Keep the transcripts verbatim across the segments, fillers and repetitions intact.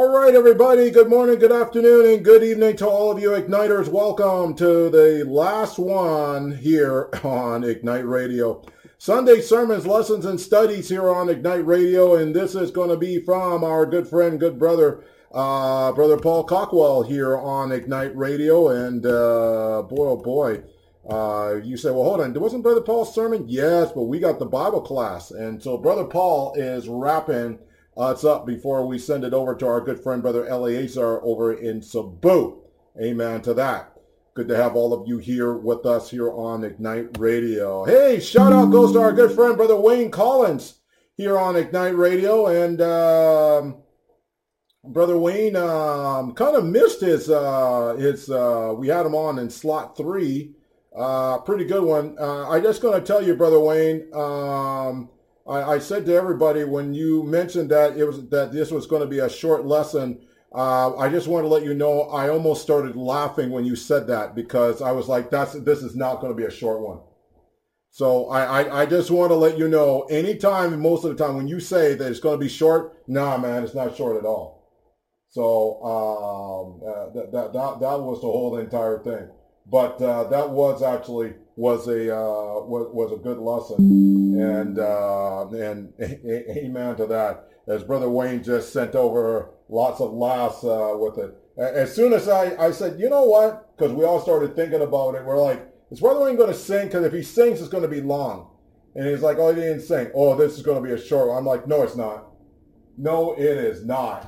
right, everybody. Good morning, good afternoon, and good evening to all of you Igniters. Welcome to the last one here on Ignite Radio. Sunday sermons, lessons, and studies here on Ignite Radio, and this is going to be from our good friend, good brother, uh, Brother Paul Cockwell here on Ignite Radio. And uh, boy, oh boy, uh, you say, well, hold on, wasn't Brother Paul's sermon? Yes, but we got the Bible class, and so Brother Paul is wrapping Uh, it's up before we send it over to our good friend, Brother Eleazar, over in Cebu. Amen to that. Good to have all of you here with us here on Ignite Radio. Hey, shout out goes to our good friend, Brother Wayne Collins, here on Ignite Radio. And um, Brother Wayne um, kind of missed his, uh, his uh, we had him on in slot three. Uh, pretty good one. Uh, I'm just going to tell you, Brother Wayne, um, I, I said to everybody when you mentioned that it was that this was going to be a short lesson, uh, I just want to let you know I almost started laughing when you said that, because I was like, "That's this is not going to be a short one." So I, I, I just want to let you know, anytime, most of the time, when you say that it's going to be short, nah, man, it's not short at all. So um, uh, that, that that that was the whole entire thing. But uh, that was actually was a uh, was, was a good lesson, and uh, and amen to that. As Brother Wayne just sent over lots of laughs uh, with it. As soon as I, I said, you know what, because we all started thinking about it, we're like, is Brother Wayne going to sing? Because if he sings, it's going to be long. And he's like, oh, he didn't sing. Oh, this is going to be a short one. I'm like, no, it's not. No, it is not.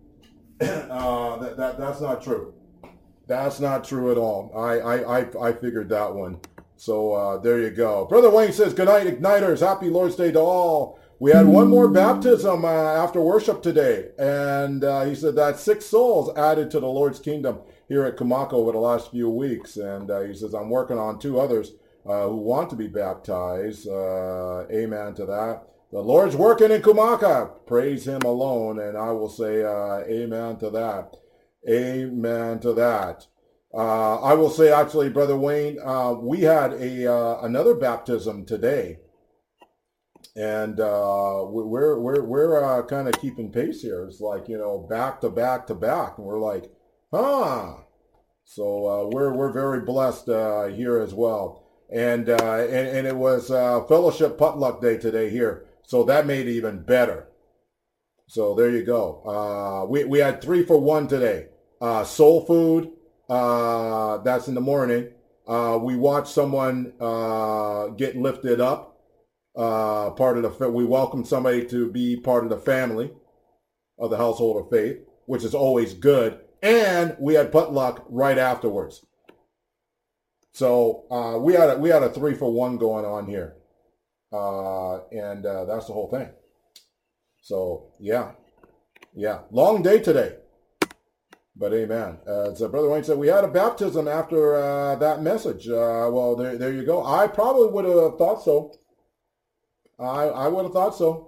uh, that, that that's not true. That's not true at all. I I I, I figured that one. So uh, there you go. Brother Wayne says, good night, Igniters. Happy Lord's Day to all. We had one more baptism uh, after worship today. And uh, he said that six souls added to the Lord's kingdom here at Kumako over the last few weeks. And uh, he says, I'm working on two others uh, who want to be baptized. Uh, amen to that. The Lord's working in Kumaka. Praise him alone. And I will say uh, amen to that. Amen to that. Uh, I will say, actually, Brother Wayne, uh, we had a uh, another baptism today, and uh, we're we're we're uh, kind of keeping pace here. It's like, you know, back to back to back, and we're like, huh. So uh, we're we're very blessed uh, here as well, and uh, and and it was uh, Fellowship Potluck Day today here, so that made it even better. So there you go. Uh, we we had three for one today. Uh, soul food. Uh, that's in the morning. Uh, we watched someone uh, get lifted up. Uh, part of the we welcome somebody to be part of the family of the household of faith, which is always good. And we had potluck right afterwards. So uh, we had a, we had a three for one going on here, uh, and uh, that's the whole thing. So yeah, yeah, long day today. But amen. Uh, so Brother Wayne said, we had a baptism after uh, that message. Uh, well, there there you go. I probably would have thought so. I I would have thought so.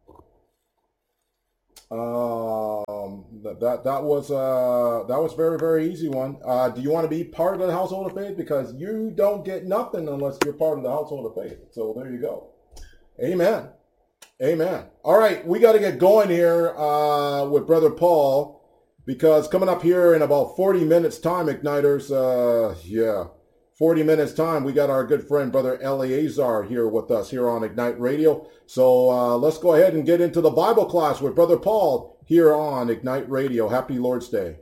Um, that that, that was uh that was very, very easy one. Uh, do you want to be part of the household of faith? Because you don't get nothing unless you're part of the household of faith. So there you go. Amen. Amen. All right, we got to get going here uh, with Brother Paul. Because coming up here in about forty minutes time, Igniters, uh, yeah, forty minutes time, we got our good friend, Brother Eleazar, here with us here on Ignite Radio. So uh, let's go ahead and get into the Bible class with Brother Paul here on Ignite Radio. Happy Lord's Day.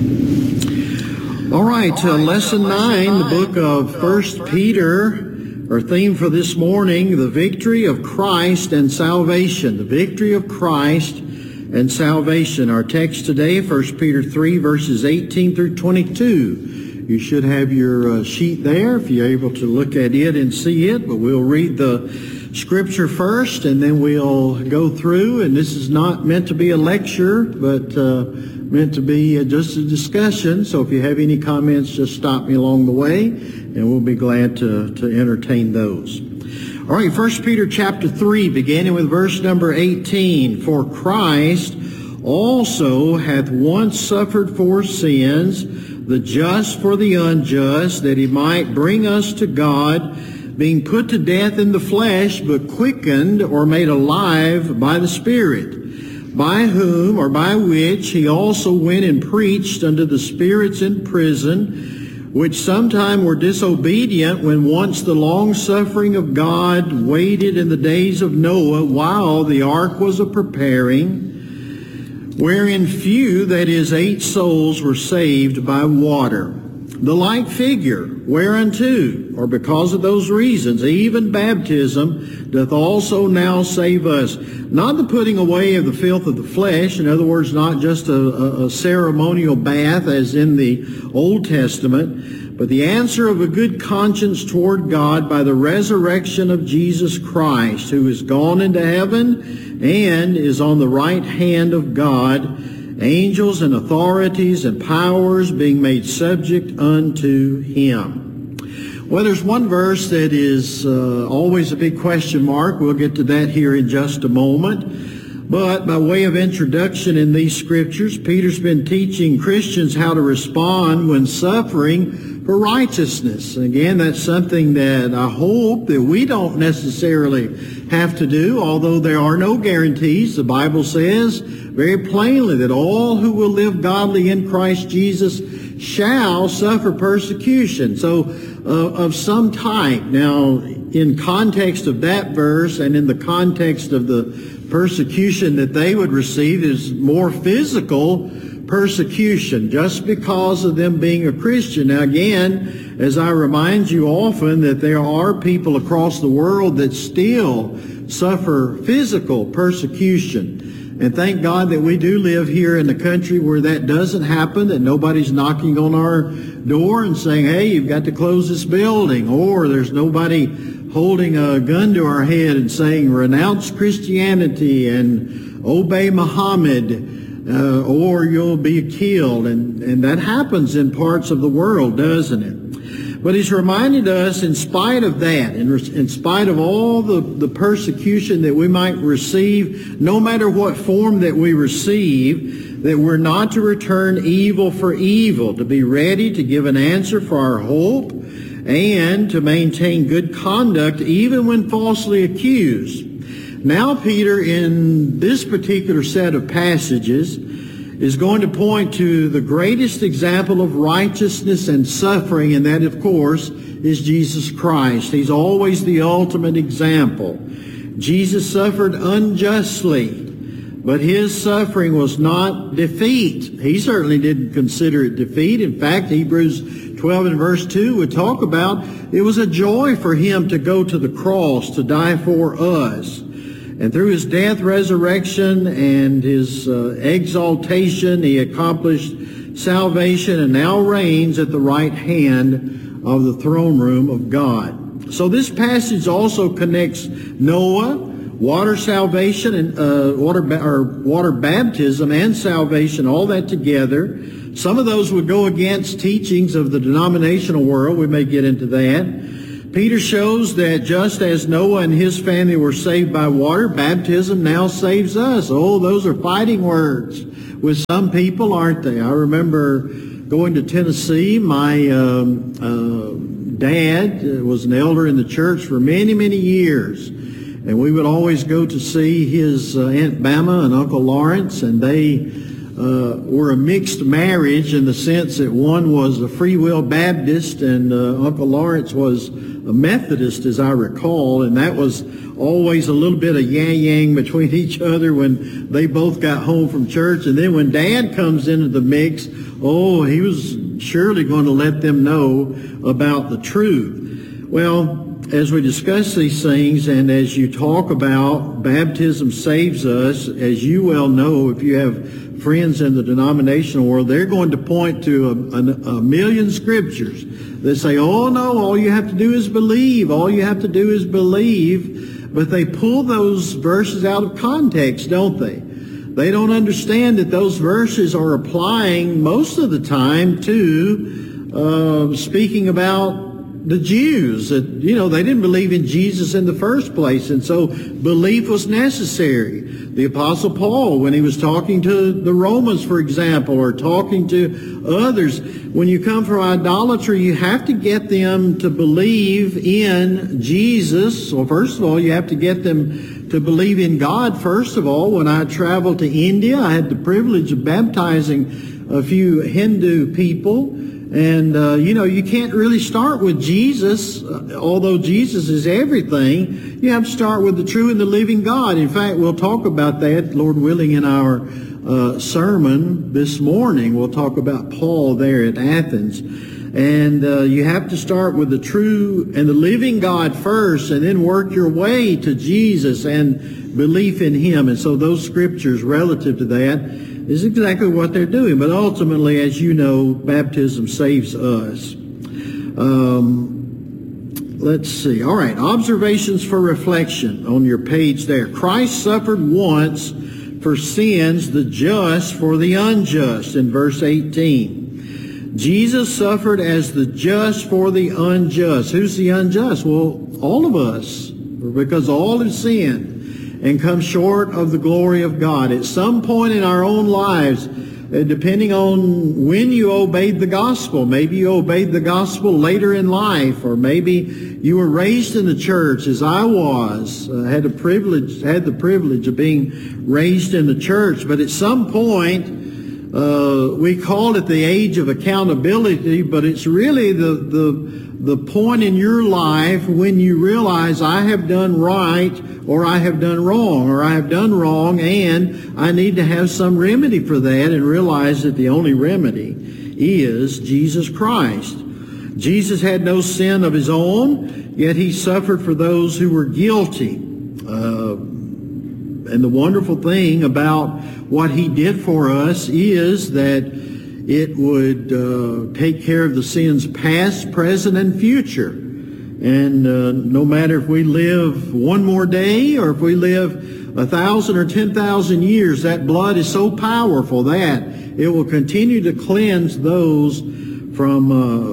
All right, uh, lesson nine, the book of First Peter. Our theme for this morning, the victory of Christ and salvation. The victory of Christ and salvation. Our text today, First Peter three, verses eighteen through twenty-two. You should have your uh, sheet there if you're able to look at it and see it, but we'll read the scripture first and then we'll go through. And this is not meant to be a lecture, but uh, meant to be uh, just a discussion. So if you have any comments, just stop me along the way and we'll be glad to, to entertain those. All right, First Peter chapter three, beginning with verse number eighteen. For Christ also hath once suffered for sins, the just for the unjust, that he might bring us to God, being put to death in the flesh, but quickened or made alive by the Spirit, by whom or by which he also went and preached unto the spirits in prison, which sometime were disobedient when once the long-suffering of God waited in the days of Noah while the ark was a-preparing, wherein few, that is, eight souls, were saved by water. The like figure, whereunto, or because of those reasons, even baptism doth also now save us. Not the putting away of the filth of the flesh, in other words, not just a, a, a ceremonial bath as in the Old Testament, but the answer of a good conscience toward God by the resurrection of Jesus Christ, who is gone into heaven and is on the right hand of God, angels and authorities and powers being made subject unto him. Well, there's one verse that is uh, always a big question mark. We'll get to that here in just a moment. But by way of introduction in these scriptures, Peter's been teaching Christians how to respond when suffering for righteousness. Again, that's something that I hope that we don't necessarily have to do, although there are no guarantees. The Bible says very plainly that all who will live godly in Christ Jesus shall suffer persecution. So, uh, of some type. Now, in context of that verse and in the context of the persecution that they would receive is more physical persecution just because of them being a Christian. Now, again, as I remind you often, that there are people across the world that still suffer physical persecution. And thank God that we do live here in the country where that doesn't happen, that nobody's knocking on our door and saying, hey, you've got to close this building, or there's nobody holding a gun to our head and saying, renounce Christianity and obey Muhammad, uh, or you'll be killed. And, and that happens in parts of the world, doesn't it? But he's reminded us, in spite of that, in, in spite of all the, the persecution that we might receive, no matter what form that we receive, that we're not to return evil for evil, to be ready to give an answer for our hope, and to maintain good conduct even when falsely accused. Now Peter, in this particular set of passages, is going to point to the greatest example of righteousness and suffering, and that, of course, is Jesus Christ. He's always the ultimate example. Jesus suffered unjustly, but his suffering was not defeat. He certainly didn't consider it defeat. In fact, Hebrews twelve and verse two would talk about it was a joy for him to go to the cross to die for us. And through his death, resurrection, and his uh, exaltation, he accomplished salvation and now reigns at the right hand of the throne room of God. So this passage also connects Noah, water salvation, and uh, water ba- or water baptism and salvation, all that together. Some of those would go against teachings of the denominational world. We may get into that. Peter shows that just as Noah and his family were saved by water, baptism now saves us. Oh, those are fighting words with some people, aren't they? I remember going to Tennessee. My um, uh, dad was an elder in the church for many, many years. And we would always go to see his uh, Aunt Bama and Uncle Lawrence, and they uh, were a mixed marriage in the sense that one was a Free Will Baptist and uh, Uncle Lawrence was a Methodist, as I recall, and that was always a little bit of yang-yang between each other when they both got home from church. And then when Dad comes into the mix, oh, he was surely going to let them know about the truth. Well, as we discuss these things and as you talk about baptism saves us, as you well know, if you have friends in the denominational world, they're going to point to a, a, a million scriptures that say, oh no, all you have to do is believe, all you have to do is believe. But they pull those verses out of context, don't they? They don't understand that those verses are applying most of the time to uh, speaking about the Jews. That, you know, they didn't believe in Jesus in the first place, and so belief was necessary. The Apostle Paul, when he was talking to the Romans, for example, or talking to others, when you come from idolatry, you have to get them to believe in Jesus. Well, first of all, you have to get them to believe in God, first of all. When I traveled to India, I had the privilege of baptizing a few Hindu people. And, uh, you know, you can't really start with Jesus, uh, although Jesus is everything. You have to start with the true and the living God. In fact, we'll talk about that, Lord willing, in our uh, sermon this morning. We'll talk about Paul there at Athens. And uh, you have to start with the true and the living God first, and then work your way to Jesus and belief in Him. And so those scriptures relative to that is exactly what they're doing. But ultimately, as you know, baptism saves us. Um, let's see. All right, observations for reflection on your page there. Christ suffered once for sins, the just for the unjust, in verse eighteen. Jesus suffered as the just for the unjust. Who's the unjust? Well, all of us, because all have sinned and come short of the glory of God. At some point in our own lives, depending on when you obeyed the gospel, maybe you obeyed the gospel later in life, or maybe you were raised in the church, as I was, uh, had the privilege, had the privilege of being raised in the church. But at some point, Uh, we call it the age of accountability, but it's really the, the, the point in your life when you realize I have done right or I have done wrong, or I have done wrong and I need to have some remedy for that, and realize that the only remedy is Jesus Christ. Jesus had no sin of His own, yet He suffered for those who were guilty. Uh, And the wonderful thing about what He did for us is that it would uh, take care of the sins past, present, and future. And uh, no matter if we live one more day or if we live a thousand or ten thousand years, that blood is so powerful that it will continue to cleanse those from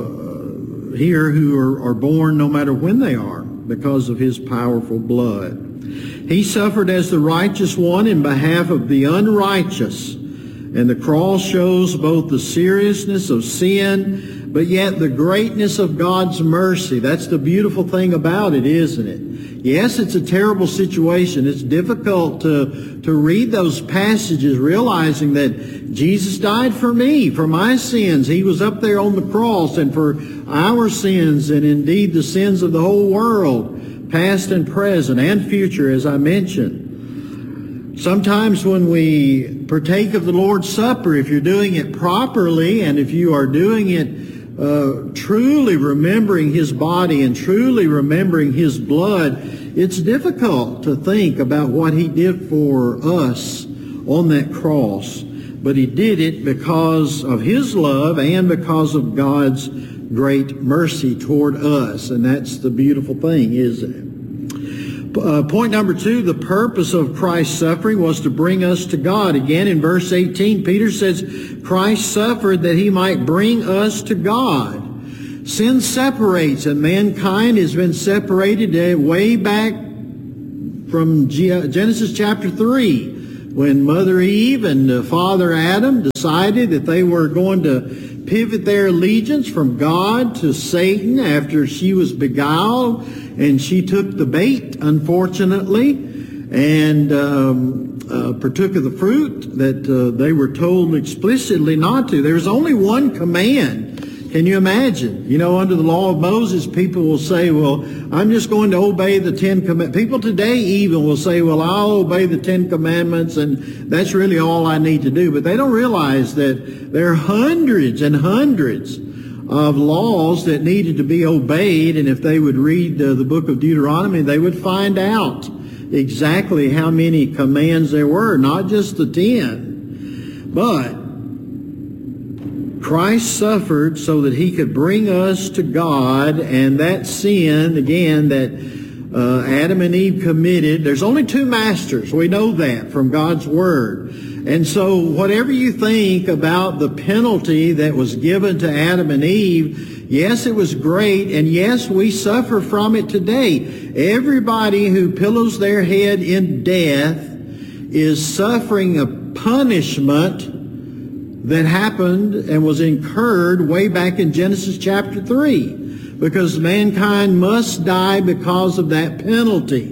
uh, here who are, are born no matter when they are, because of His powerful blood. He suffered as the righteous one in behalf of the unrighteous. And the cross shows both the seriousness of sin, but yet the greatness of God's mercy. That's the beautiful thing about it, isn't it? Yes, it's a terrible situation. It's difficult to, to read those passages realizing that Jesus died for me, for my sins. He was up there on the cross, and for our sins, and indeed the sins of the whole world, past and present and future, as I mentioned. Sometimes when we partake of the Lord's Supper, if you're doing it properly, and if you are doing it uh, truly remembering His body and truly remembering His blood, it's difficult to think about what He did for us on that cross. But He did it because of His love and because of God's great mercy toward us. And that's the beautiful thing, isn't it? Uh, point number two, the purpose of Christ's suffering was to bring us to God. Again, in verse eighteen, Peter says, Christ suffered that He might bring us to God. Sin separates, and mankind has been separated way back from Genesis chapter three, when Mother Eve and Father Adam decided that they were going to pivot their allegiance from God to Satan after she was beguiled, and she took the bait, unfortunately, and um, uh, partook of the fruit that uh, they were told explicitly not to. There's only one command. Can you imagine? You know, under the law of Moses, people will say, well, I'm just going to obey the Ten Commandments. People today even will say, well, I'll obey the Ten Commandments, and that's really all I need to do. But they don't realize that there are hundreds and hundreds of laws that needed to be obeyed, and if they would read uh, the book of Deuteronomy, they would find out exactly how many commands there were, not just the ten. But Christ suffered so that He could bring us to God, and that sin, again, that uh, Adam and Eve committed, there's only two masters. We know that from God's Word. And so whatever you think about the penalty that was given to Adam and Eve, yes, it was great, and yes, we suffer from it today. Everybody who pillows their head in death is suffering a punishment that happened and was incurred way back in Genesis chapter three, because mankind must die because of that penalty.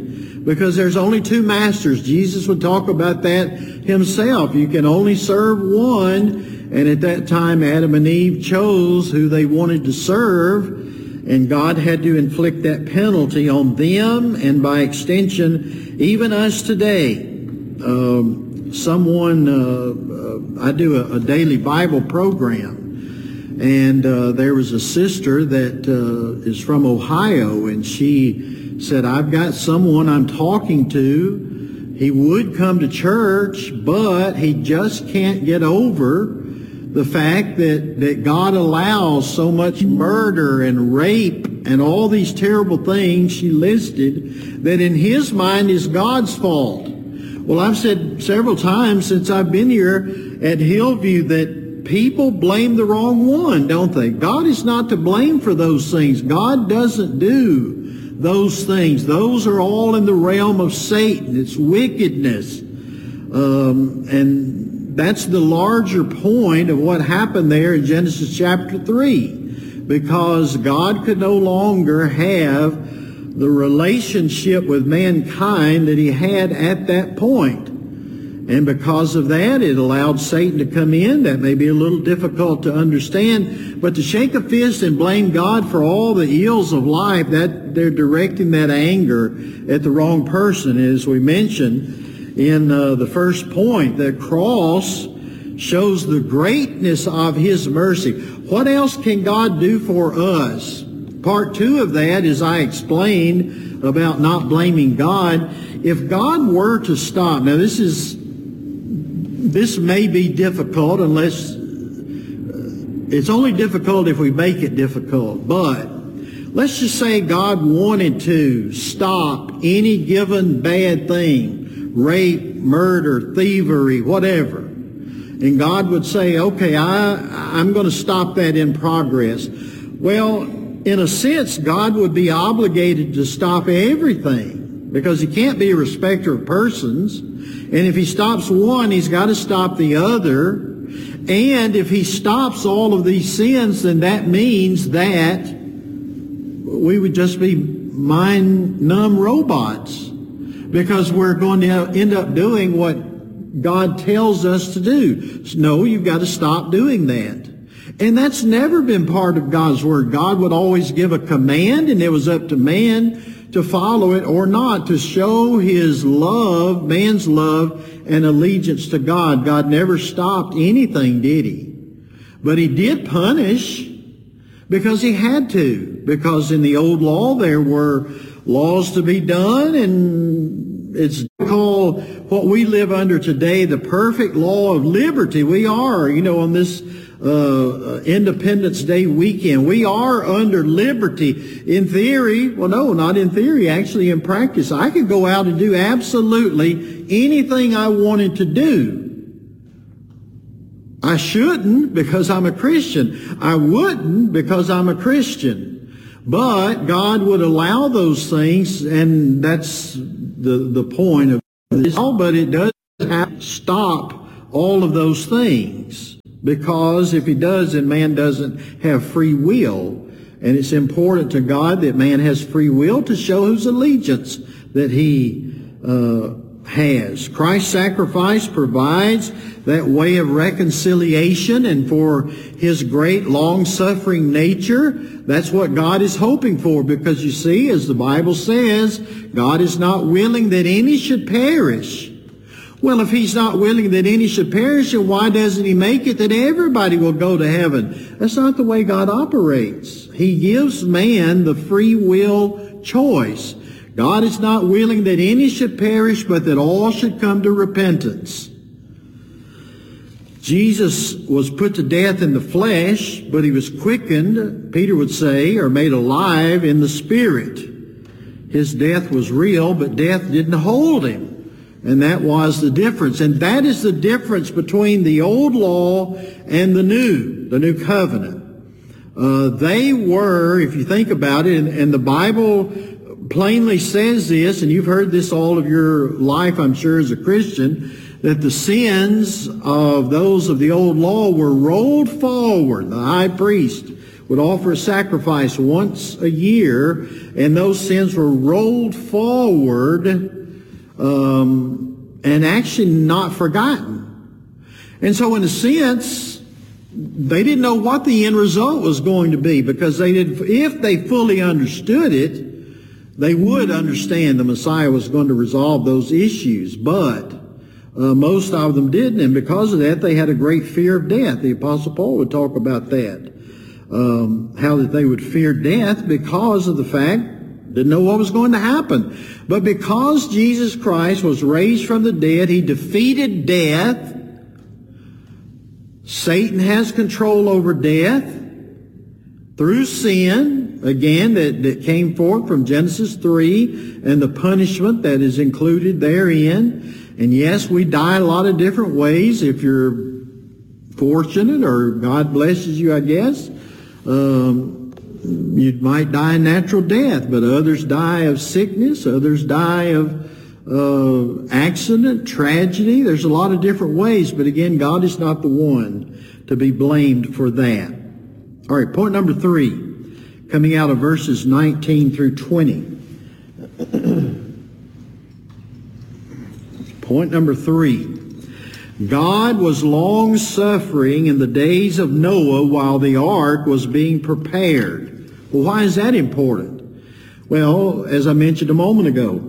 because there's only two masters. Jesus would talk about that himself. You can only serve one, and at that time Adam and Eve chose who they wanted to serve, and God had to inflict that penalty on them, and by extension, even us today. Um, someone, uh, uh, I do a, a daily Bible program, and uh, there was a sister that uh, is from Ohio, and she said, I've got someone I'm talking to. He would come to church, but he just can't get over the fact that, that God allows so much murder and rape and all these terrible things she listed that in his mind is God's fault. Well, I've said several times since I've been here at Hillview that people blame the wrong one, don't they? God is not to blame for those things. God doesn't do those things. Those are all in the realm of Satan. It's wickedness. Um, and that's the larger point of what happened there in Genesis chapter three. Because God could no longer have the relationship with mankind that he had at that point. And because of that, it allowed Satan to come in. That may be a little difficult to understand. But to shake a fist and blame God for all the ills of life, that they're directing that anger at the wrong person. As we mentioned in uh, the first point, the cross shows the greatness of his mercy. What else can God do for us? Part two of that, as I explained about not blaming God, if God were to stop, now this is This may be difficult unless, it's only difficult if we make it difficult, but let's just say God wanted to stop any given bad thing, rape, murder, thievery, whatever. And God would say, okay, I, I'm going to stop that in progress. Well, in a sense, God would be obligated to stop everything because he can't be a respecter of persons. And if he stops one, he's got to stop the other. And if he stops all of these sins, then that means that we would just be mind-numb robots, because we're going to end up doing what God tells us to do. No, you've got to stop doing that. And that's never been part of God's Word. God would always give a command, and it was up to man to follow it or not, to show his love, man's love and allegiance to God. God never stopped anything, did he? But he did punish because he had to. Because in the old law there were laws to be done, and it's called what we live under today the perfect law of liberty. We are, you know, on this Uh, Independence Day weekend, we are under liberty. In theory, well, no, not in theory, actually in practice, I could go out and do absolutely anything I wanted to do. I shouldn't because I'm a Christian. I wouldn't because I'm a Christian. But God would allow those things, and that's the, the point of this. But it does have to stop all of those things. Because if he does, then man doesn't have free will. And it's important to God that man has free will to show his allegiance that he uh, has. Christ's sacrifice provides that way of reconciliation, and for his great long-suffering nature, that's what God is hoping for. Because you see, as the Bible says, God is not willing that any should perish. Well, if he's not willing that any should perish, then why doesn't he make it that everybody will go to heaven? That's not the way God operates. He gives man the free will choice. God is not willing that any should perish, but that all should come to repentance. Jesus was put to death in the flesh, but he was quickened, Peter would say, or made alive in the spirit. His death was real, but death didn't hold him. And that was the difference. And that is the difference between the old law and the new, the new covenant. Uh, they were, if you think about it, and, and the Bible plainly says this, and you've heard this all of your life, I'm sure, as a Christian, that the sins of those of the old law were rolled forward. The high priest would offer a sacrifice once a year, and those sins were rolled forward um, and actually not forgotten. And so in a sense, they didn't know what the end result was going to be, because they did, if they fully understood it, they would understand the Messiah was going to resolve those issues. But uh, most of them didn't, and because of that, they had a great fear of death. The Apostle Paul would talk about that, um, how that they would fear death because of the fact didn't know what was going to happen. But because Jesus Christ was raised from the dead, he defeated death. Satan has control over death through sin, again, that, that came forth from Genesis three, and the punishment that is included therein. And yes, we die a lot of different ways if you're fortunate, or God blesses you, I guess. Um, you might die a natural death, but others die of sickness, others die of Uh, accident, tragedy. There's a lot of different ways, but again, God is not the one to be blamed for that. All right, point number three, coming out of verses nineteen through twenty. Point number three, God was long-suffering in the days of Noah while the ark was being prepared. Well, why is that important? Well, as I mentioned a moment ago,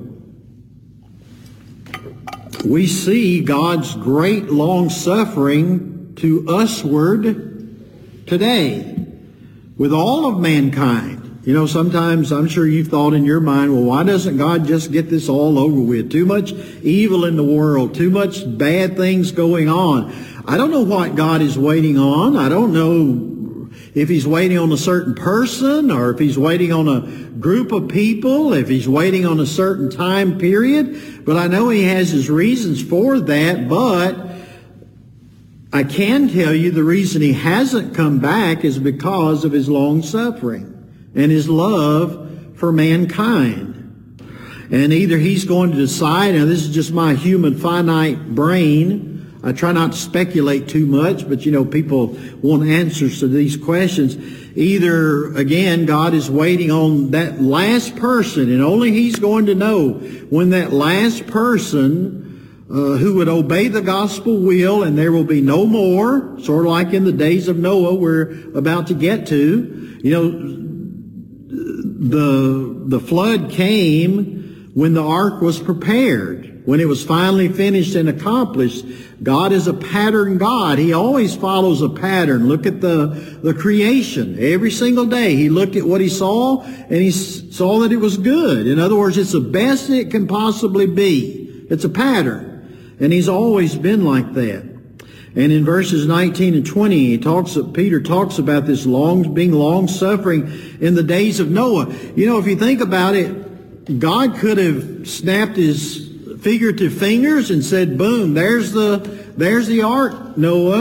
we see God's great long-suffering to usward today with all of mankind. You know, sometimes I'm sure you've thought in your mind, well, why doesn't God just get this all over with? Too much evil in the world, too much bad things going on. I don't know what God is waiting on. I don't know if he's waiting on a certain person, or if he's waiting on a group of people, if he's waiting on a certain time period. But I know he has his reasons for that. But I can tell you the reason he hasn't come back is because of his long suffering and his love for mankind. And either he's going to decide, now this is just my human finite brain, I try not to speculate too much, but you know, people want answers to these questions. Either, again, God is waiting on that last person, and only he's going to know when that last person uh, who would obey the gospel will, and there will be no more, sort of like in the days of Noah we're about to get to. You know, the, the flood came when the ark was prepared, when it was finally finished and accomplished. God is a pattern God. He always follows a pattern. Look at the, the creation. Every single day he looked at what he saw, and he saw that it was good. In other words, it's the best it can possibly be. It's a pattern. And he's always been like that. And in verses nineteen and twenty, he talks, Peter talks about this long, being long-suffering in the days of Noah. You know, if you think about it, God could have snapped his figurative fingers and said, boom, there's the there's the ark, Noah.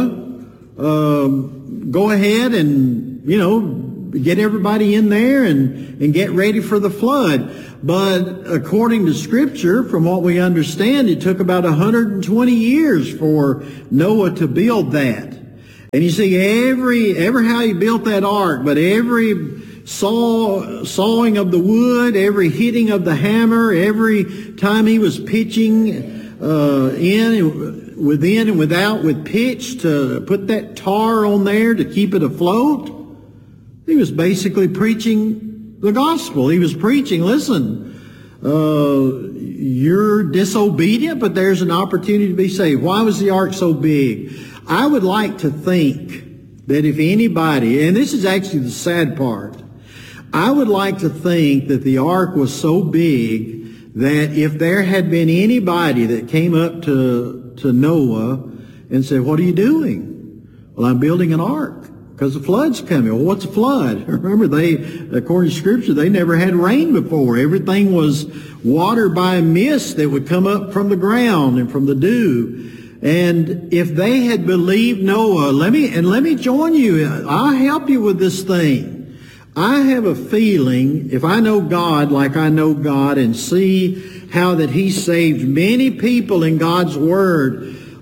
Um, go ahead and, you know, get everybody in there and, and get ready for the flood. But according to Scripture, from what we understand, it took about one hundred twenty years for Noah to build that. And you see, every, ever how he built that ark, but every Saw, sawing of the wood, every hitting of the hammer, every time he was pitching uh, in, within and without with pitch to put that tar on there to keep it afloat, he was basically preaching the gospel. He was preaching, listen, uh, you're disobedient, but there's an opportunity to be saved. Why was the ark so big? I would like to think that if anybody, and this is actually the sad part, I would like to think that the ark was so big that if there had been anybody that came up to, to Noah and said, what are you doing? Well, I'm building an ark because the flood's coming. Well, what's a flood? Remember, they, according to Scripture, they never had rain before. Everything was water by mist that would come up from the ground and from the dew. And if they had believed Noah, let me, and let me join you. I'll help you with this thing. I have a feeling, if I know God like I know God and see how that he saved many people in God's Word,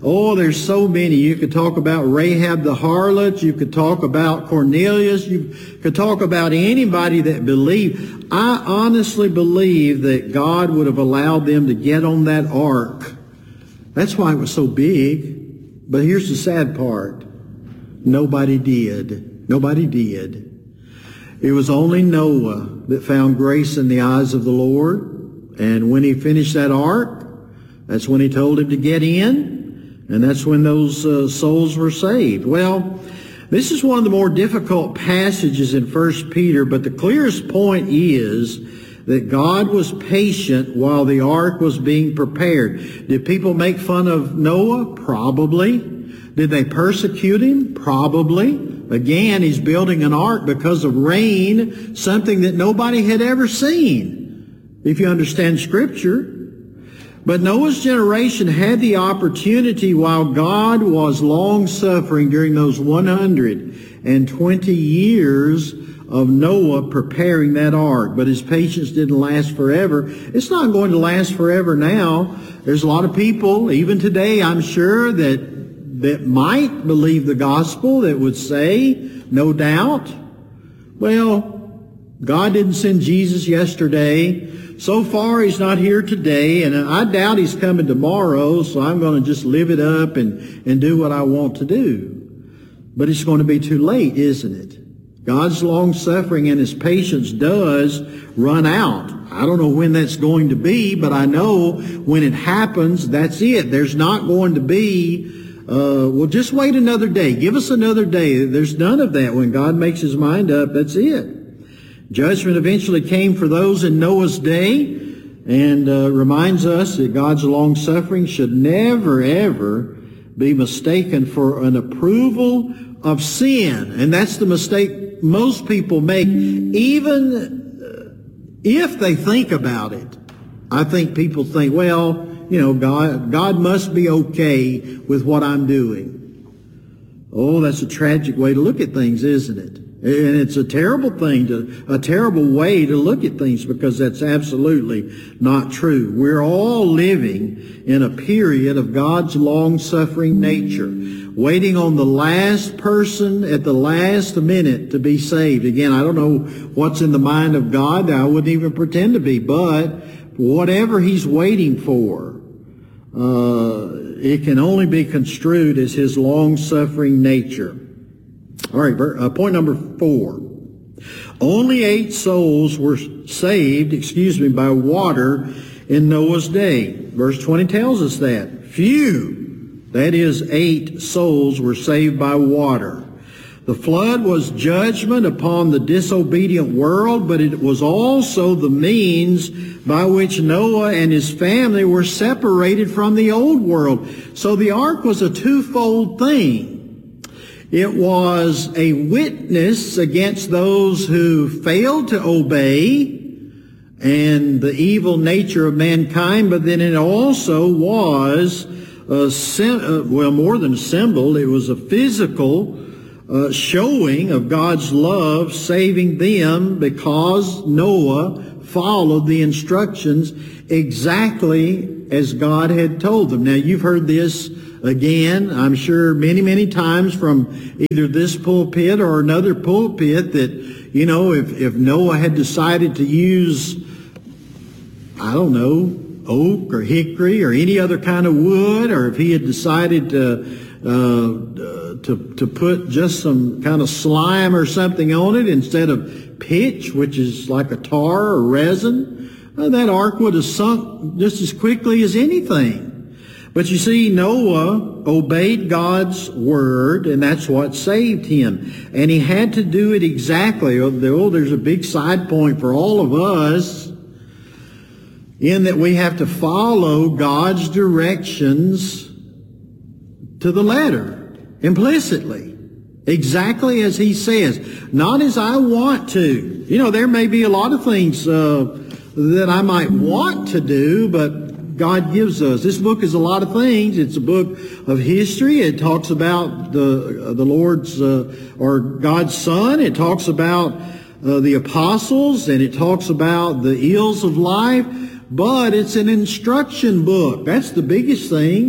Oh, there's so many. You could talk about Rahab the harlot. You could talk about Cornelius. You could talk about anybody that believed. I honestly believe that God would have allowed them to get on that ark. That's why it was so big. But here's the sad part. Nobody did. Nobody did. It was only Noah that found grace in the eyes of the Lord. And when he finished that ark, that's when he told him to get in. And that's when those uh, souls were saved. Well, this is one of the more difficult passages in First Peter, but the clearest point is that God was patient while the ark was being prepared. Did people make fun of Noah? Probably. Did they persecute him? Probably. Again, he's building an ark because of rain, something that nobody had ever seen, if you understand Scripture. But Noah's generation had the opportunity while God was long-suffering during those one hundred twenty years of Noah preparing that ark. But his patience didn't last forever. It's not going to last forever now. There's a lot of people, even today, I'm sure, that, that might believe the gospel, that would say, no doubt, well, God didn't send Jesus yesterday. So far, he's not here today, and I doubt he's coming tomorrow, so I'm going to just live it up and, and do what I want to do. But it's going to be too late, isn't it? God's long-suffering and his patience does run out. I don't know when that's going to be, but I know when it happens, that's it. There's not going to be, uh, well, just wait another day. Give us another day. There's none of that. When God makes his mind up, that's it. Judgment eventually came for those in Noah's day, and uh, reminds us that God's long-suffering should never, ever be mistaken for an approval of sin. And that's the mistake most people make, even if they think about it. I think people think, well, you know, God, God must be okay with what I'm doing. Oh, that's a tragic way to look at things, isn't it? And it's a terrible thing, to a terrible way to look at things, because that's absolutely not true. We're all living in a period of God's long-suffering nature, waiting on the last person at the last minute to be saved. Again, I don't know what's in the mind of God. I wouldn't even pretend to be, but whatever he's waiting for, uh, it can only be construed as his long-suffering nature. All right, uh, point number four. Only eight souls were saved, excuse me, by water in Noah's day. Verse twenty tells us that. Few, that is, eight souls were saved by water. The flood was judgment upon the disobedient world, but it was also the means by which Noah and his family were separated from the old world. So the ark was a twofold thing. It was a witness against those who failed to obey and the evil nature of mankind, but then it also was, a, well, more than a symbol, it was a physical uh, showing of God's love, saving them because Noah followed the instructions exactly as God had told them. Now, you've heard this again, I'm sure many, many times from either this pulpit or another pulpit, that, you know, if, if Noah had decided to use, I don't know, oak or hickory or any other kind of wood, or if he had decided to, uh, to, to put just some kind of slime or something on it instead of pitch, which is like a tar or resin, well, that ark would have sunk just as quickly as anything. But you see, Noah obeyed God's word, and that's what saved him. And he had to do it exactly. Oh, there's a big side point for all of us, in that we have to follow God's directions to the letter, implicitly, exactly as he says, not as I want to. You know, there may be a lot of things uh, that I might want to do, but God gives us. This book is a lot of things. It's a book of history. It talks about the uh, the Lord's uh, or God's Son. It talks about uh, the apostles, and it talks about the ills of life. But it's an instruction book. That's the biggest thing.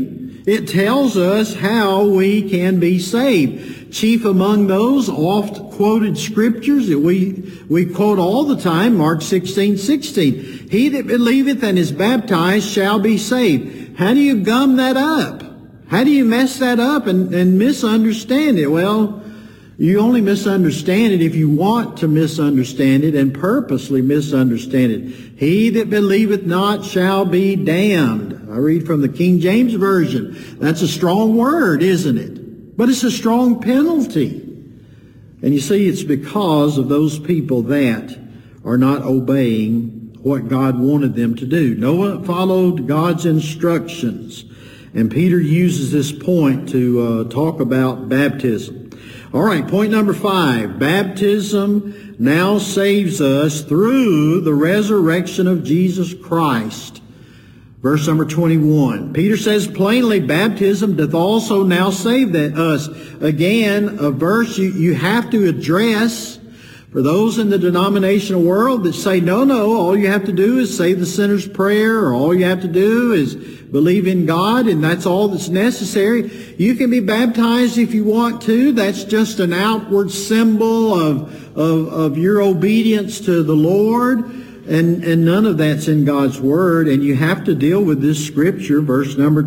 It tells us how we can be saved. Chief among those oft-quoted scriptures that we, we quote all the time, Mark sixteen sixteen. He that believeth and is baptized shall be saved. How do you gum that up? How do you mess that up and, and misunderstand it? Well, you only misunderstand it if you want to misunderstand it and purposely misunderstand it. He that believeth not shall be damned. I read from the King James Version. That's a strong word, isn't it? But it's a strong penalty. And you see, it's because of those people that are not obeying what God wanted them to do. Noah followed God's instructions. And Peter uses this point to uh, talk about baptism. All right, point number five. Baptism now saves us through the resurrection of Jesus Christ. Verse number twenty-one. Peter says plainly, baptism doth also now save that us. Again, a verse you, you have to address for those in the denominational world that say, no, no, all you have to do is say the sinner's prayer, or all you have to do is believe in God, and that's all that's necessary. You can be baptized if you want to. That's just an outward symbol of, of, of your obedience to the Lord, and, and none of that's in God's Word. And you have to deal with this scripture, verse number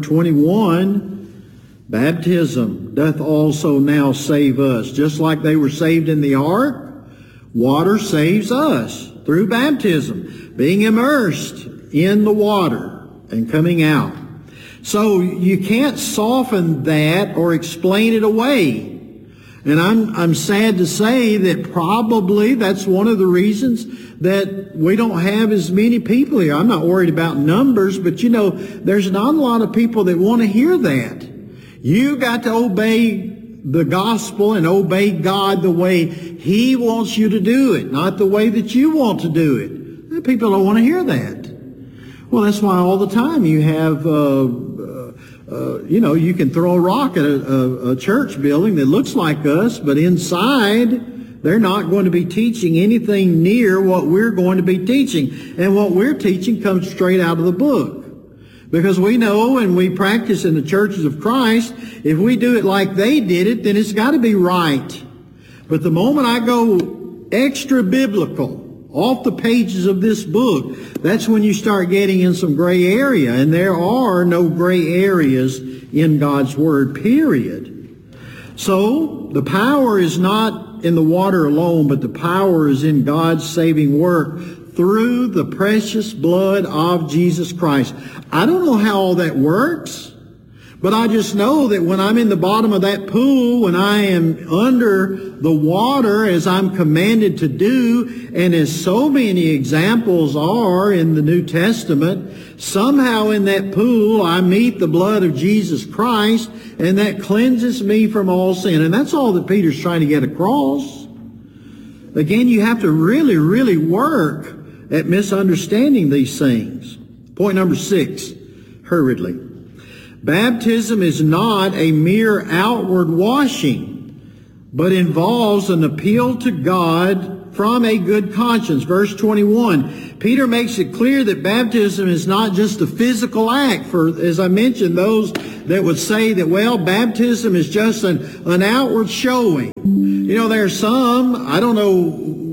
twenty-one. Baptism doth also now save us. Just like they were saved in the ark, water saves us through baptism, being immersed in the water and coming out. So you can't soften that or explain it away. And I'm, I'm sad to say that probably that's one of the reasons that we don't have as many people here. I'm not worried about numbers, but you know, there's not a lot of people that want to hear that. You got to obey the gospel and obey God the way He wants you to do it, not the way that you want to do it. People don't want to hear that. Well, that's why all the time you have, uh, uh, uh, you know, you can throw a rock at a, a, a church building that looks like us, but inside they're not going to be teaching anything near what we're going to be teaching. And what we're teaching comes straight out of the book. Because we know and we practice in the churches of Christ, if we do it like they did it, then it's got to be right. But the moment I go extra biblical, off the pages of this book, that's when you start getting in some gray area. And there are no gray areas in God's Word, period. So the power is not in the water alone, but the power is in God's saving work through the precious blood of Jesus Christ. I don't know how all that works, but I just know that when I'm in the bottom of that pool, when I am under the water as I'm commanded to do, and as so many examples are in the New Testament, somehow in that pool I meet the blood of Jesus Christ, and that cleanses me from all sin. And that's all that Peter's trying to get across. Again, you have to really, really work at misunderstanding these things. Point number six, hurriedly. Baptism is not a mere outward washing, but involves an appeal to God from a good conscience. Verse twenty-one, Peter makes it clear that baptism is not just a physical act. For, as I mentioned, those that would say that, well, baptism is just an, an outward showing. You know, there are some, I don't know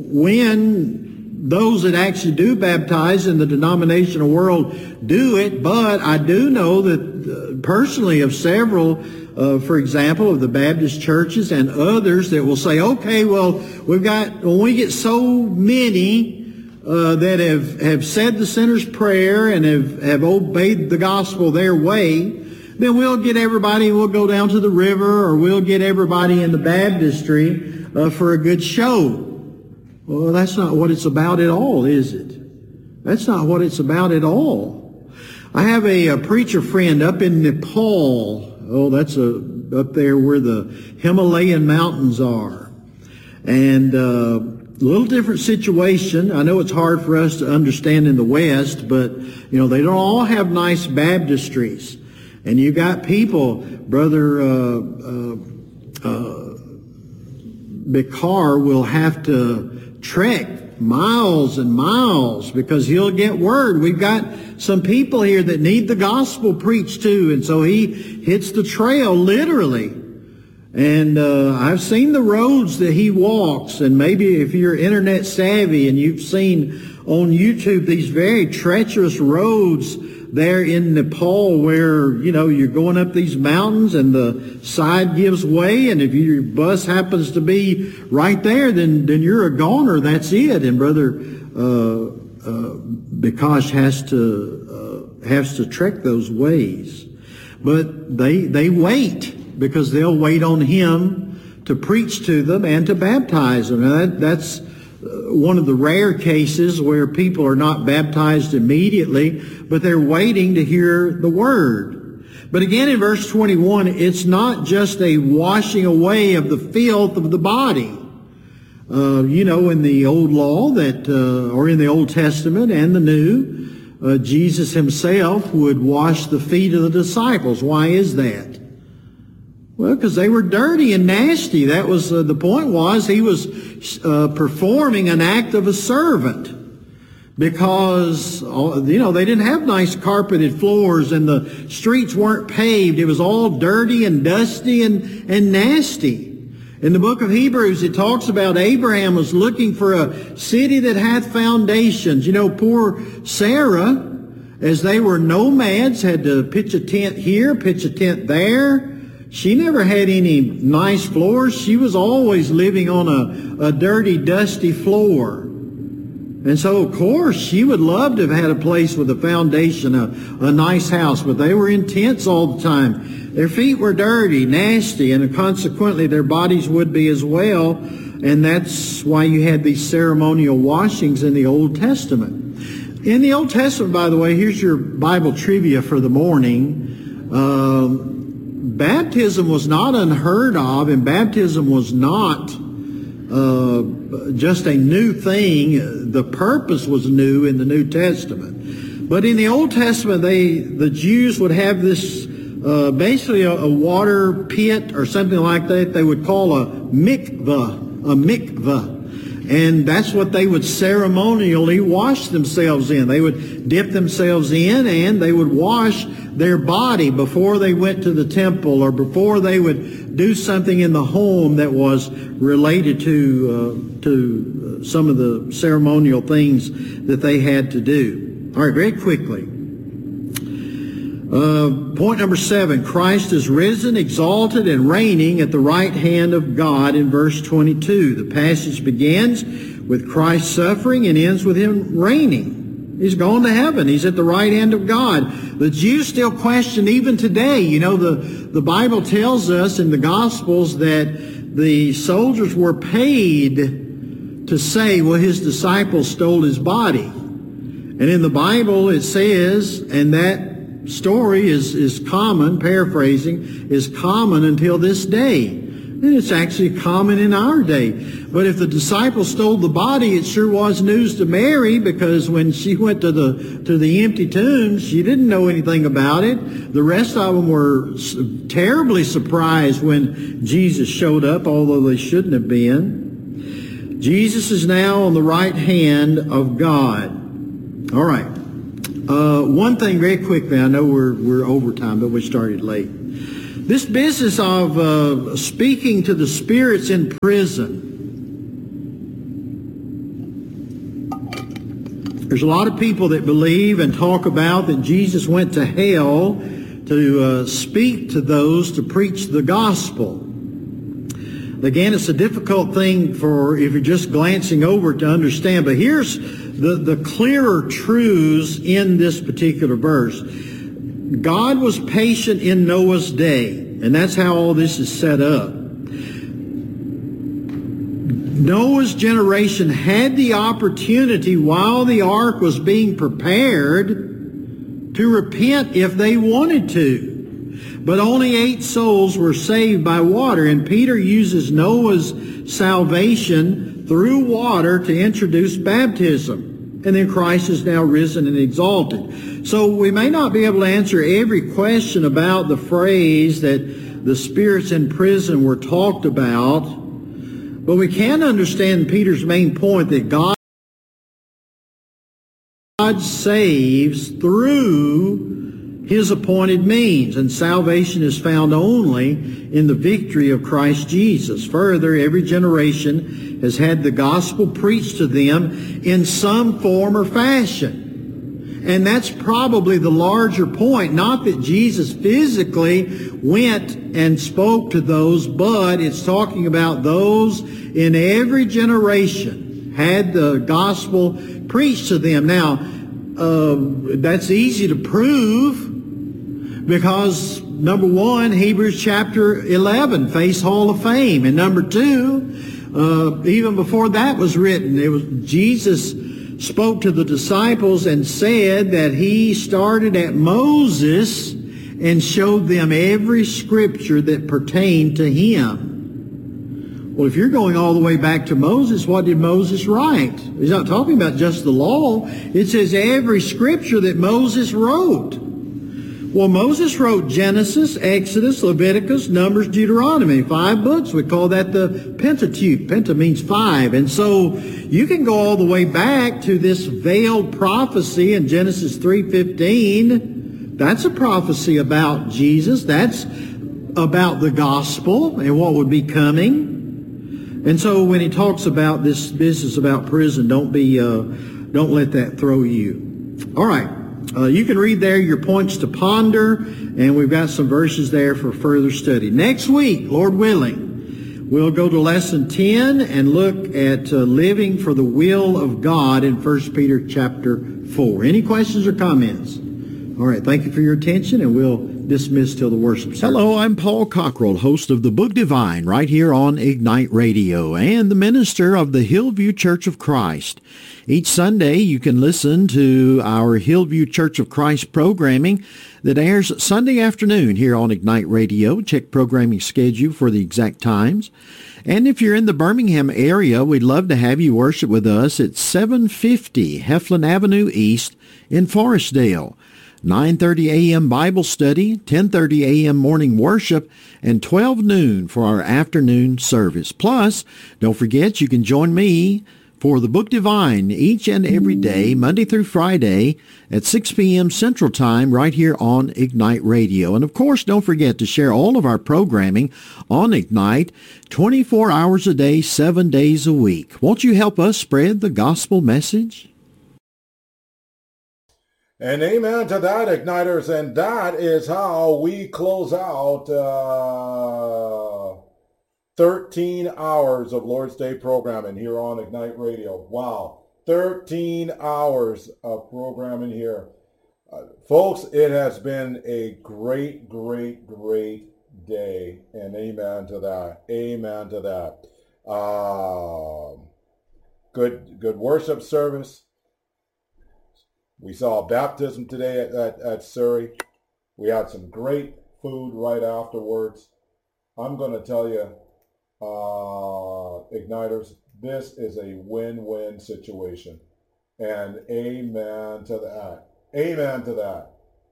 when those that actually do baptize in the denominational world do it, but I do know that uh, personally of several, uh, for example, of the Baptist churches and others that will say, okay, well, we've got, when we get so many uh, that have, have said the sinner's prayer and have, have obeyed the gospel their way, then we'll get everybody, we'll go down to the river, or we'll get everybody in the baptistry uh, for a good show. Well, that's not what it's about at all, is it? That's not what it's about at all. I have a, a preacher friend up in Nepal. Oh, that's a, up there where the Himalayan mountains are. And uh, a little different situation. I know it's hard for us to understand in the West, but, you know, they don't all have nice baptistries. And you got people, Brother uh, uh, uh, Bikar will have to trek miles and miles because he'll get word. We've got some people here that need the gospel preached to, and so he hits the trail literally. And uh, I've seen the roads that he walks, and maybe if you're internet savvy and you've seen on YouTube these very treacherous roads there in Nepal where, you know, you're going up these mountains and the side gives way, and if your bus happens to be right there, then, then you're a goner. That's it. And Brother uh, uh, Bikosh has to uh, has to trek those ways. But they they wait because they'll wait on him to preach to them and to baptize them. Now that, that's one of the rare cases where people are not baptized immediately, but they're waiting to hear the word. But again, in verse twenty-one, it's not just a washing away of the filth of the body. Uh, you know, in the old law that, uh, or in the Old Testament and the New, uh, Jesus himself would wash the feet of the disciples. Why is that? Well, because they were dirty and nasty. That was uh, the point was he was uh, performing an act of a servant because, you know, they didn't have nice carpeted floors and the streets weren't paved. It was all dirty and dusty and, and nasty. In the book of Hebrews, it talks about Abraham was looking for a city that hath foundations. You know, poor Sarah, as they were nomads, had to pitch a tent here, pitch a tent there. She never had any nice floors. She was always living on a, a dirty, dusty floor. And so, of course, she would love to have had a place with a foundation, a, a nice house, but they were in tents all the time. Their feet were dirty, nasty, and consequently their bodies would be as well. And that's why you had these ceremonial washings in the Old Testament. In the Old Testament, by the way, here's your Bible trivia for the morning. Um, Baptism was not unheard of, and baptism was not uh, just a new thing. The purpose was new in the New Testament. But in the Old Testament, they the Jews would have this uh, basically a, a water pit or something like that they would call a mikvah, a mikvah. And that's what they would ceremonially wash themselves in. They would dip themselves in and they would wash their body before they went to the temple or before they would do something in the home that was related to uh, to some of the ceremonial things that they had to do. All right, very quickly. Uh, point number seven, Christ is risen, exalted, and reigning at the right hand of God in verse twenty-two. The passage begins with Christ suffering and ends with him reigning. He's gone to heaven. He's at the right hand of God. The Jews still question even today. You know, the, the Bible tells us in the Gospels that the soldiers were paid to say, well, his disciples stole his body. And in the Bible it says, and that story is, is common, paraphrasing, is common until this day. And it's actually common in our day. But if the disciples stole the body, it sure was news to Mary, because when she went to the to the empty tomb, she didn't know anything about it. The rest of them were terribly surprised when Jesus showed up, although they shouldn't have been. Jesus is now on the right hand of God. All right. Uh, one thing very quickly, I know we're we're over time, but we started late. This business of uh, speaking to the spirits in prison. There's a lot of people that believe and talk about that Jesus went to hell to uh, speak to those, to preach the gospel. Again, it's a difficult thing for, if you're just glancing over, to understand. But here's the, the clearer truths in this particular verse. God was patient in Noah's day, and that's how all this is set up. Noah's generation had the opportunity while the ark was being prepared to repent if they wanted to. But only eight souls were saved by water, and Peter uses Noah's salvation through water to introduce baptism. And then Christ is now risen and exalted. So we may not be able to answer every question about the phrase that the spirits in prison were talked about, but we can understand Peter's main point that God God saves through his appointed means, and salvation is found only in the victory of Christ Jesus. Further, every generation has had the gospel preached to them in some form or fashion. And that's probably the larger point. Not that Jesus physically went and spoke to those, but it's talking about those in every generation had the gospel preached to them. Now, uh, that's easy to prove because, number one, Hebrews chapter eleven, Face Hall of Fame. And number two, uh, even before that was written, it was Jesus spoke to the disciples and said that he started at Moses and showed them every scripture that pertained to him. Well, if you're going all the way back to Moses, what did Moses write? He's not talking about just the law. It says every scripture that Moses wrote. Well, Moses wrote Genesis, Exodus, Leviticus, Numbers, Deuteronomy. Five books. We call that the Pentateuch. Penta means five. And so you can go all the way back to this veiled prophecy in Genesis three fifteen. That's a prophecy about Jesus. That's about the gospel and what would be coming. And so when he talks about this business about prison, don't be, uh, don't let that throw you. All right. Uh, you can read there your points to ponder, and we've got some verses there for further study. Next week, Lord willing, we'll go to lesson ten and look at uh, living for the will of God in First Peter chapter four. Any questions or comments? All right, thank you for your attention, and we'll dismiss till the worship service. Hello, I'm Paul Cockrell, host of the Book Divine right here on Ignite Radio and the minister of the Hillview Church of Christ. Each Sunday you can listen to our Hillview Church of Christ programming that airs Sunday afternoon here on Ignite Radio. Check programming schedule for the exact times. And if you're in the Birmingham area, we'd love to have you worship with us at seven fifty Heflin Avenue East in Forestdale. nine thirty a.m. Bible study, ten thirty a.m. morning worship, and twelve noon for our afternoon service. Plus, don't forget you can join me for the Book Divine each and every day, Monday through Friday at six p.m. Central Time right here on Ignite Radio. And of course, don't forget to share all of our programming on Ignite twenty-four hours a day, seven days a week. Won't you help us spread the gospel message? And amen to that, Igniters. And that is how we close out uh, thirteen hours of Lord's Day programming here on Ignite Radio. Wow. thirteen hours of programming here. Uh, folks, it has been a great, great, great day. And amen to that. Amen to that. Uh, good, good worship service. We saw baptism today at, at, at Surrey. We had some great food right afterwards. I'm going to tell you, uh, Igniters, this is a win-win situation. And amen to that. Amen to that.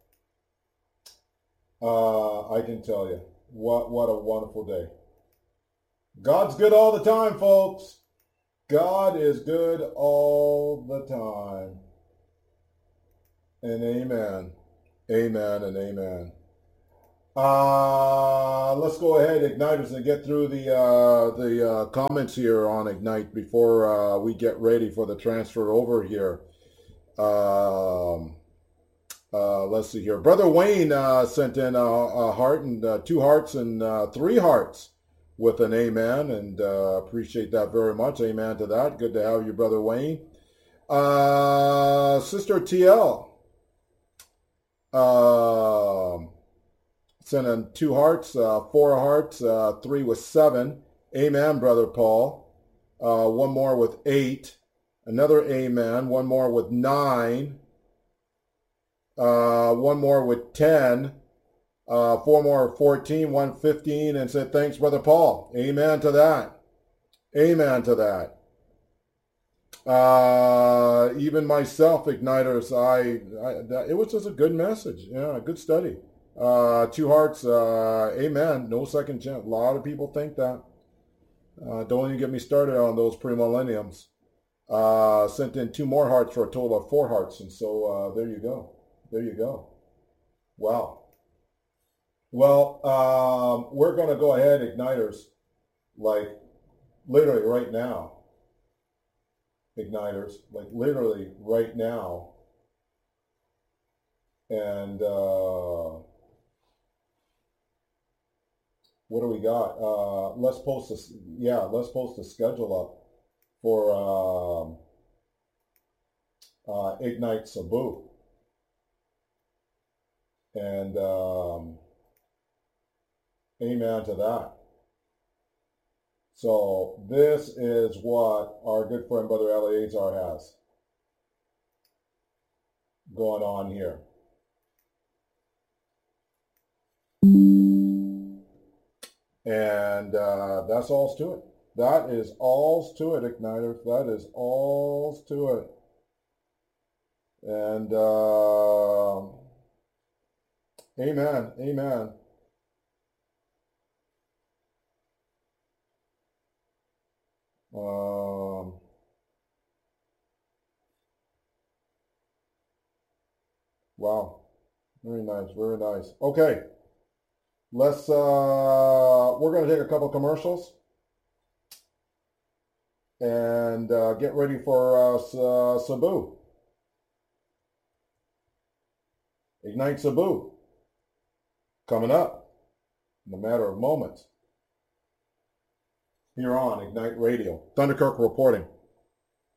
Uh, I can tell you, what, what a wonderful day. God's good all the time, folks. God is good all the time. And amen. Amen and amen. Uh, let's go ahead, Igniters, and get through the uh, the uh, comments here on Ignite before uh, we get ready for the transfer over here. Um, uh, let's see here. Brother Wayne uh, sent in a, a heart and uh, two hearts and uh, three hearts with an amen, and uh, appreciate that very much. Amen to that. Good to have you, Brother Wayne. Uh, Sister T L. Uh, sent in two hearts, uh, four hearts, uh, three with seven. Amen, Brother Paul. Uh, one more with eight. Another amen. One more with nine. Uh, one more with ten. Uh, four more with fourteen. One fifteen. And said, thanks, Brother Paul. Amen to that. Amen to that. Uh, even myself, Igniters, I, I that, it was just a good message. Yeah, a good study. Uh, two hearts, uh, amen. No second chance. A lot of people think that. Uh, don't even get me started on those premillenniums. uh, sent in two more hearts for a total of four hearts. And so uh, there you go. There you go. Wow. Well, um, we're going to go ahead, Igniters, like literally right now. Igniters, like literally right now. And uh, what do we got? Uh, let's post a, yeah, let's post a schedule up for um, uh, Ignite Cebu. And um, amen to that. So this is what our good friend Brother Eleazar has going on here. And uh, that's all's to it. That is all's to it, Igniters. That is all's to it. And uh, amen, amen. Um, wow, very nice, very nice. Okay, let's, uh, we're going to take a couple commercials and uh, get ready for uh, Cebu. Ignite Cebu, coming up in a matter of moments. Here on Ignite Radio. Thunderkirk reporting.